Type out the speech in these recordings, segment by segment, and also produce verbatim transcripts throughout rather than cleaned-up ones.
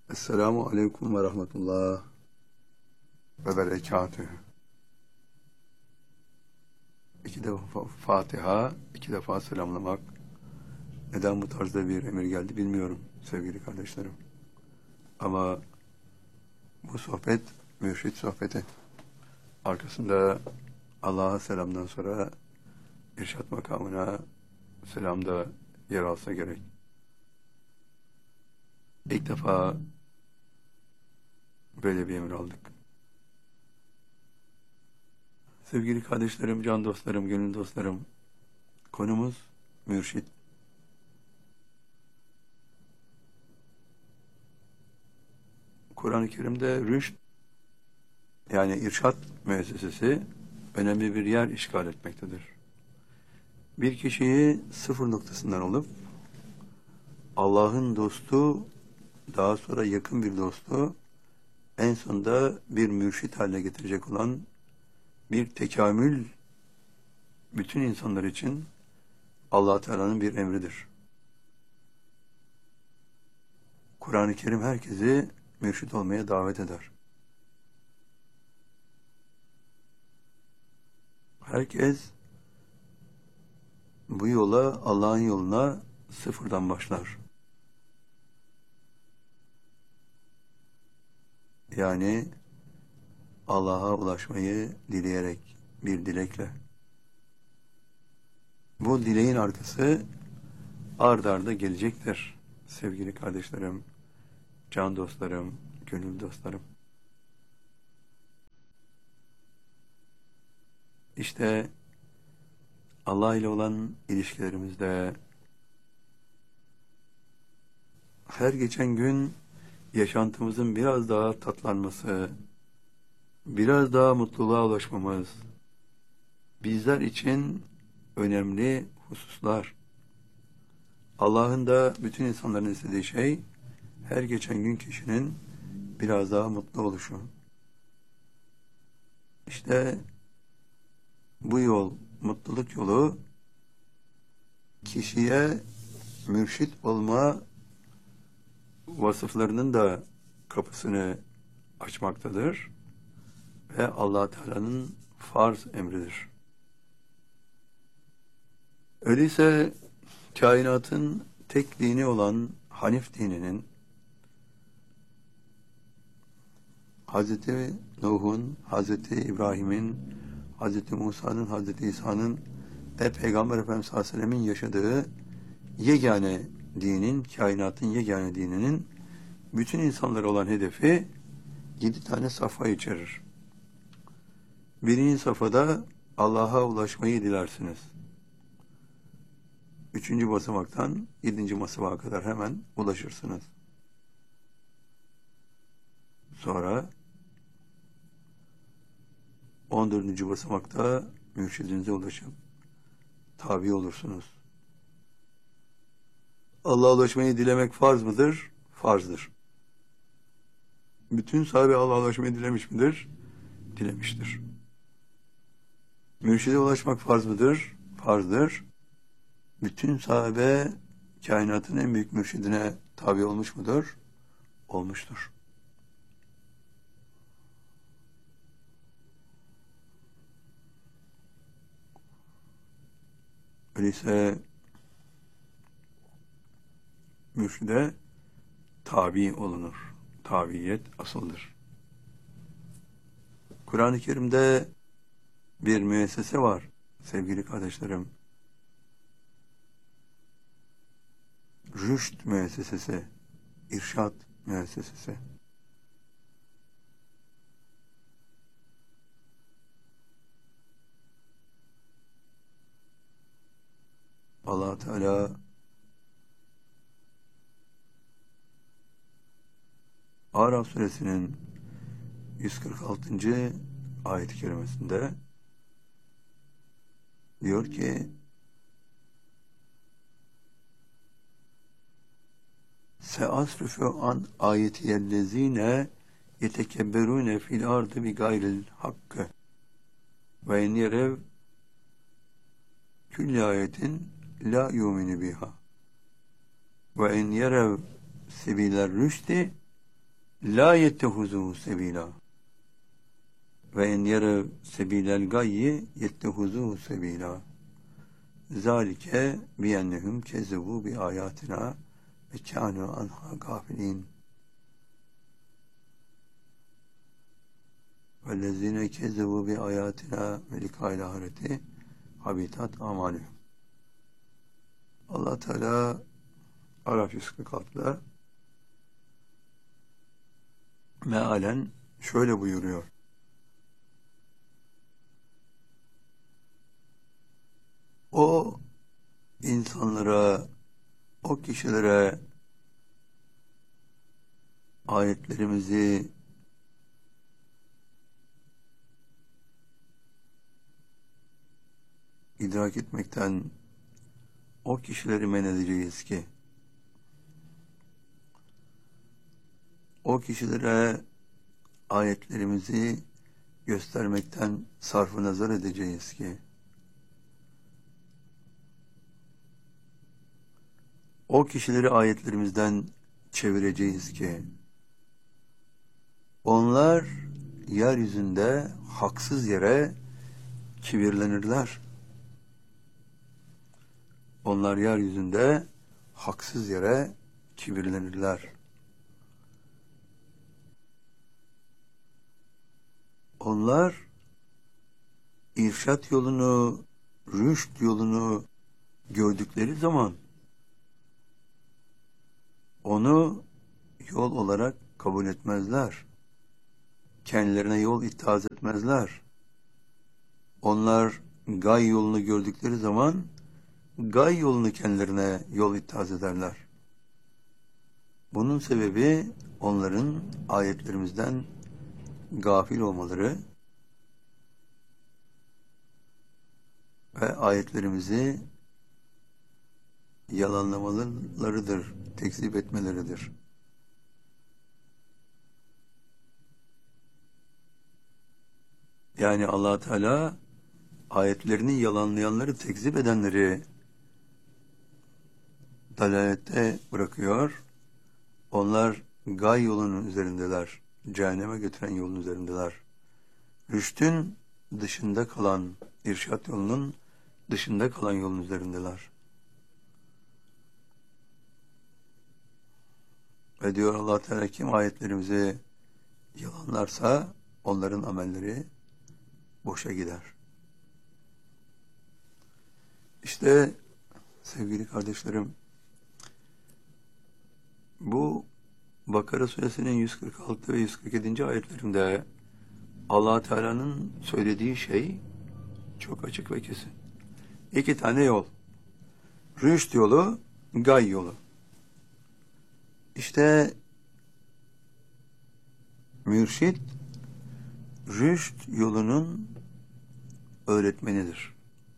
Esselamu Aleyküm ve Rahmetullah ve Berekatühü. İki defa Fatiha, iki defa selamlamak. Neden bu tarzda bir emir geldi bilmiyorum sevgili kardeşlerim. Ama bu sohbet mürşit sohbeti. Arkasında Allah'a selamdan sonra irşat makamına selam da yer alsa gerek. İlk defa böyle bir emir aldık. Sevgili kardeşlerim, can dostlarım, gönül dostlarım, konumuz mürşit. Kur'an-ı Kerim'de rüşt, yani irşat müessesesi önemli bir yer işgal etmektedir. Bir kişiyi sıfır noktasından alıp Allah'ın dostu, daha sonra yakın bir dostu, en sonunda bir mürşit haline getirecek olan bir tekamül, bütün insanlar için Allah Teala'nın bir emridir. Kur'an-ı Kerim herkesi mürşit olmaya davet eder. Herkes bu yola, Allah'ın yoluna sıfırdan başlar. Yani Allah'a ulaşmayı dileyerek, bir dilekle. Bu dileğin arkası ard arda gelecektir sevgili kardeşlerim, can dostlarım, gönül dostlarım. İşte Allah ile olan ilişkilerimizde her geçen gün yaşantımızın biraz daha tatlanması, biraz daha mutluluğa ulaşmamız bizler için önemli hususlar. Allah'ın da bütün insanların istediği şey her geçen gün kişinin biraz daha mutlu oluşu. İşte bu yol, mutluluk yolu kişiye mürşit olma vasıflarının da kapısını açmaktadır ve Allah Teala'nın farz emridir. Öyleyse kainatın tek dini olan Hanif dininin Hazreti Nuh'un, Hazreti İbrahim'in, Hazreti Musa'nın, Hazreti İsa'nın ve Peygamber Efendimiz sallallahu aleyhi ve sellem'in yaşadığı yegane dinin, kainatın yegane dininin bütün insanlara olan hedefi yedi tane safha içerir. Birinci safhada Allah'a ulaşmayı dilersiniz. Üçüncü basamaktan yedinci basamağa kadar hemen ulaşırsınız. Sonra on dördüncü basamakta mürşidinize ulaşıp tabi olursunuz. Allah'a ulaşmayı dilemek farz mıdır? Farzdır. Bütün sahabe Allah'a ulaşmayı dilemiş midir? Dilemiştir. Mürşide ulaşmak farz mıdır? Farzdır. Bütün sahabe kainatın en büyük mürşidine tabi olmuş mudur? Olmuştur. Öyleyse mürşide tabi olunur. Tabiyet asıldır. Kur'an-ı Kerim'de bir müessese var sevgili kardeşlerim. Rüşt müessesesi, irşat müessesesi. Allah Teala Araf suresinin yüz kırk altıncı ayet-i kerimesinde diyor ki Seasrifu an ayetiyellezine yetekebberune fil ardı bi gayril hakkı ve en yerev külli ayetin la yuminu biha ve en yerev sebiler rüşti La yettehuzu sebila ve en yere sebilel gayyi yettehuzu sebila. Zalike biyennehum kezebu bi ayatina ve kânû anha gafilin. Vellezine kezebu bi ayatina ve likâil ahireti habitat amalühüm. Allah Teala Araf yüz kırk altıda mealen şöyle buyuruyor. O insanlara, o kişilere ayetlerimizi idrak etmekten o kişileri men edeceğiz ki o kişilere ayetlerimizi göstermekten sarf-ı nazar edeceğiz ki o kişileri ayetlerimizden çevireceğiz ki onlar yeryüzünde haksız yere kibirlenirler. Onlar yeryüzünde haksız yere kibirlenirler. Onlar irşat yolunu, rüşt yolunu gördükleri zaman onu yol olarak kabul etmezler. Kendilerine yol ittihaz etmezler. Onlar gay yolunu gördükleri zaman gay yolunu kendilerine yol ittihaz ederler. Bunun sebebi onların ayetlerimizden gafil olmaları ve ayetlerimizi yalanlamalarıdır, tekzip etmeleridir. Yani Allah Teala ayetlerini yalanlayanları, tekzip edenleri dalalette bırakıyor. Onlar gay yolunun üzerindeler. Cehenneme götüren yolun üzerindeler. Rüştün dışında kalan, irşat yolunun dışında kalan yolun üzerindeler. Ve diyor Allah Teala kim ayetlerimizi yalanlarsa onların amelleri boşa gider. İşte sevgili kardeşlerim, bu Bakara suresinin yüz kırk altı ve yüz kırk yedi. ayetlerinde Allah Teala'nın söylediği şey çok açık ve kesin. İki tane yol. Rüşt yolu, gay yolu. İşte mürşit rüşt yolunun öğretmenidir.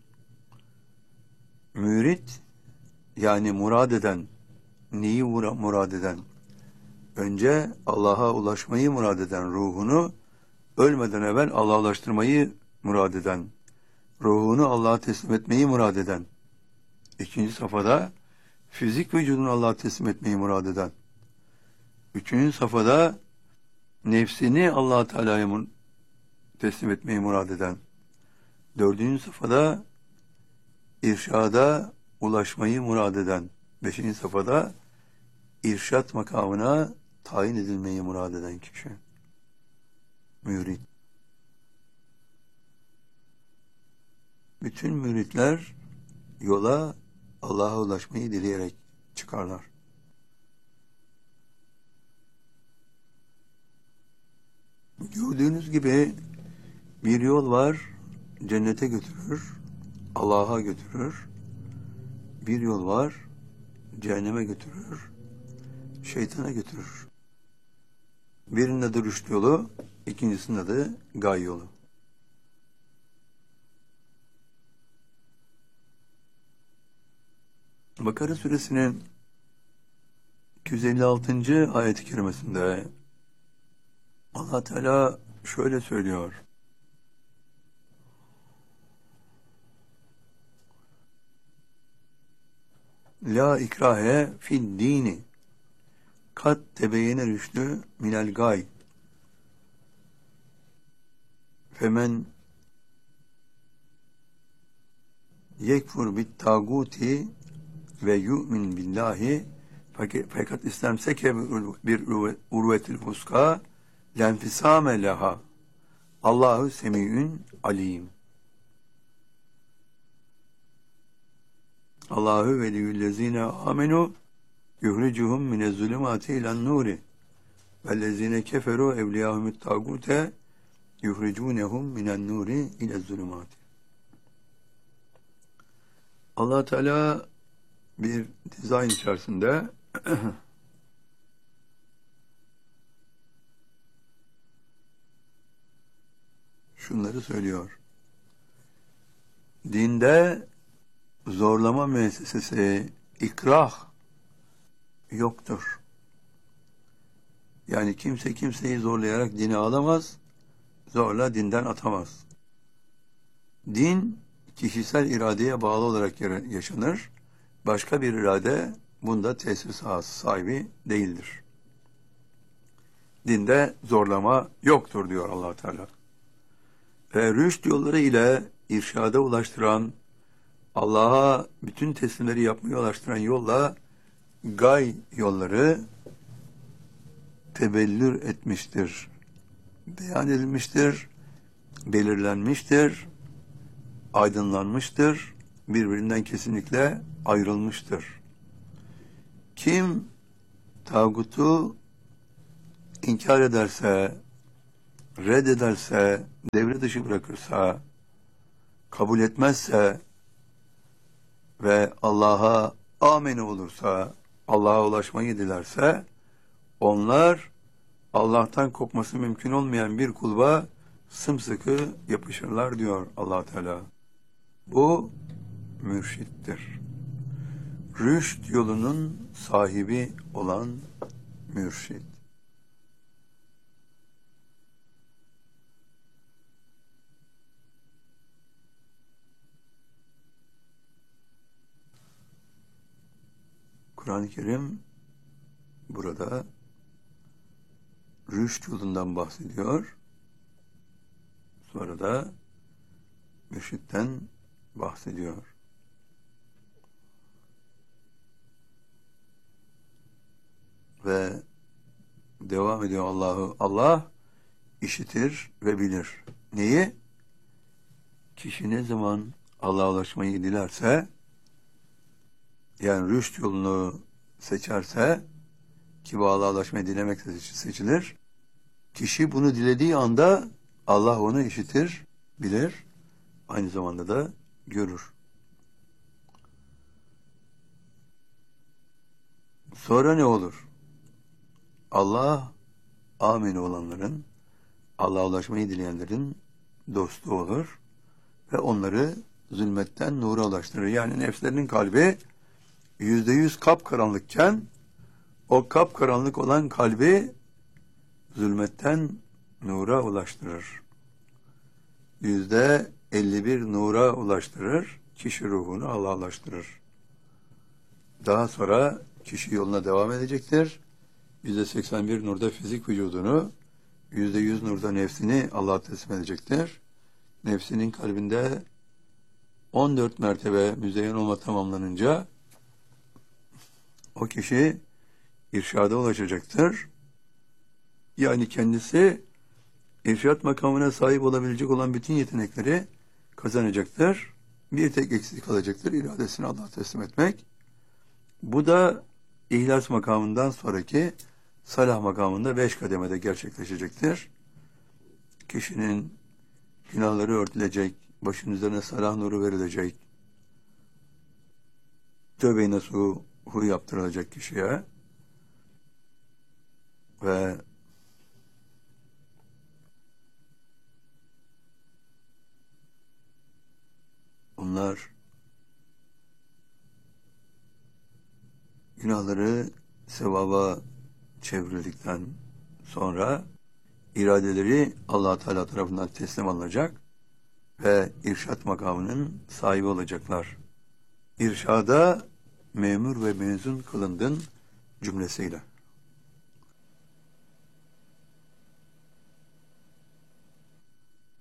Mürit yani murad eden, neyi murad eden? Önce Allah'a ulaşmayı murad eden, ruhunu ölmeden evvel Allah'a ulaştırmayı murad eden, ruhunu Allah'a teslim etmeyi murad eden. İkinci safhada fizik vücudunu Allah'a teslim etmeyi murad eden. Üçüncü safhada nefsini Allah Teala'ya teslim etmeyi murad eden. Dördüncü safhada irşada ulaşmayı murad eden. Beşinci safhada irşat makamına tayin edilmeyi murad eden kişi. Mürit. Bütün müritler yola Allah'a ulaşmayı dileyerek çıkarlar. Gördüğünüz gibi bir yol var, cennete götürür, Allah'a götürür. Bir yol var, cehenneme götürür, şeytana götürür. Birinin adı rüşt yolu, ikincisinin adı gay yolu. Bakara suresinin iki yüz elli altıncı ayet-i kerimesinde Allah Teala şöyle söylüyor. La ikrahe fid dini. kat tebeyene rüştü minel gay. Femen yekfur bit taguti ve yu'min billahi, fakat istemseke bir urvetil vuska lenfisame leha. Allahu semiyün alim. Allahu veliyyüllezine amenu yuhricuhum minezzulümati ilen nuri vellezine keferu evliyahumut tagute yuhricunehum minen nuri ilezzulümati. Allah Teala bir dizayn içerisinde şunları söylüyor. Dinde zorlama müessesesi, ikrah yoktur. Yani kimse kimseyi zorlayarak dini alamaz, zorla dinden atamaz. Din kişisel iradeye bağlı olarak yaşanır. Başka bir irade bunda tesir sahası sahibi değildir. Dinde zorlama yoktur diyor Allah Teala. Ve rüşt yolları ile irşada ulaştıran, Allah'a bütün teslimleri yapmaya ulaştıran yolla gay yolları tebellür etmiştir, beyan edilmiştir, belirlenmiştir, aydınlanmıştır, birbirinden kesinlikle ayrılmıştır. Kim tağutu inkar ederse, reddederse, devre dışı bırakırsa, kabul etmezse ve Allah'a amene olursa, Allah'a ulaşmayı dilerse, onlar Allah'tan kopması mümkün olmayan bir kulba sımsıkı yapışırlar diyor Allah Teala. Bu mürşittir. Rüşt yolunun sahibi olan mürşit. Kur'an-ı Kerim burada rüşt yolundan bahsediyor. Sonra da mürşitten bahsediyor. Ve devam ediyor Allah'ı. Allah işitir ve bilir. Neyi? Kişi ne zaman Allah'a ulaşmayı dilerse, yani rüşt yolunu seçerse, ki bu Allah'a ulaşmayı dilemek seçilir. Kişi bunu dilediği anda Allah onu işitir, bilir, aynı zamanda da görür. Sonra ne olur? Allah amin olanların, Allah'a ulaşmayı dileyenlerin dostu olur ve onları zulmetten nura ulaştırır. Yani nefslerinin kalbi yüzde yüz kapkaranlıkken o kapkaranlık olan kalbi zulmetten nura ulaştırır. Yüzde elli bir nura ulaştırır, kişi ruhunu Allah'a ulaştırır. Daha sonra kişi yoluna devam edecektir. Yüzde seksen bir nurda fizik vücudunu, yüzde yüz nurda nefsini Allah'a teslim edecektir. Nefsinin kalbinde on dört mertebe müzeyyen olma tamamlanınca o kişi irşada ulaşacaktır. Yani kendisi irşat makamına sahip olabilecek olan bütün yetenekleri kazanacaktır. Bir tek eksik kalacaktır, iradesini Allah'a teslim etmek. Bu da İhlas makamından sonraki salah makamında beş kademede gerçekleşecektir. Kişinin günahları örtülecek, başının üzerine salah nuru verilecek, tövbe-i nasuhu yaptırılacak kişiye ve onlar günahları sevaba çevrildikten sonra iradeleri Allah Teala tarafından teslim alınacak ve irşat makamının sahibi olacaklar. İrşada memur ve mezun kılındın cümlesiyle.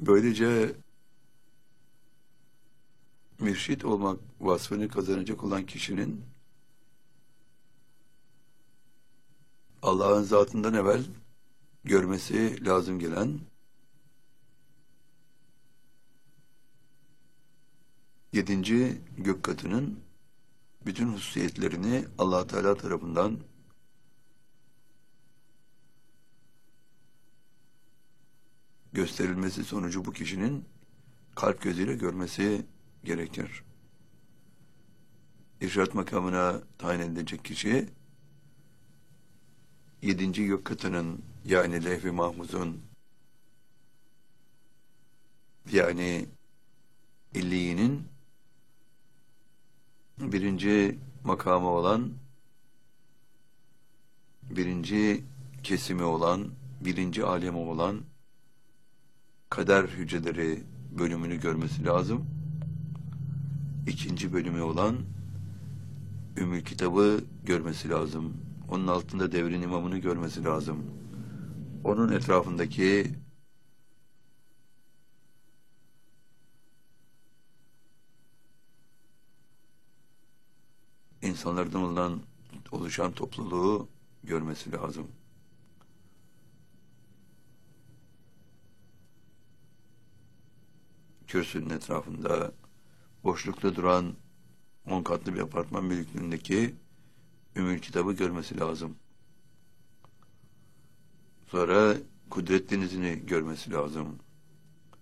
Böylece mürşit olmak vasfını kazanacak olan kişinin Allah'ın zatından evvel görmesi lazım gelen yedinci gök katının bütün hususiyetlerini Allah Teala tarafından gösterilmesi sonucu bu kişinin kalp gözüyle görmesi gerekir. İrşad makamına tayin edilecek kişi yedinci gök katının yani levh-i mahfuzun yani illiyinin birinci makamı olan birinci kesimi olan birinci alemi olan kader hücreleri bölümünü görmesi lazım. İkinci bölümü olan Ümmül Kitabı görmesi lazım. Onun altında devrin imamını görmesi lazım. Onun etrafındaki insanlardan olan oluşan topluluğu görmesi lazım. Kürsünün etrafında boşlukta duran on katlı bir apartman büyüklüğündeki Ümmül Kitabı görmesi lazım. Sonra Kudret Denizi'ni görmesi lazım.